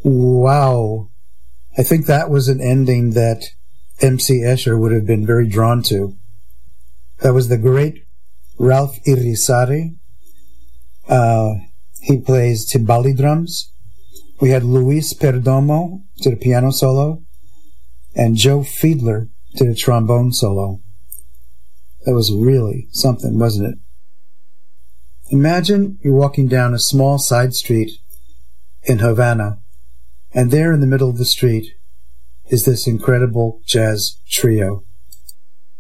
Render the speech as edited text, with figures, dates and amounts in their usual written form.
Wow. I think that was an ending that M.C. Escher would have been very drawn to. That was the great Ralph Irizarry. He plays timbali drums. We had Luis Perdomo to the piano solo, and Joe Fiedler to the trombone solo. That was really something, wasn't it? Imagine you're walking down a small side street in Havana, and there in the middle of the street is this incredible jazz trio.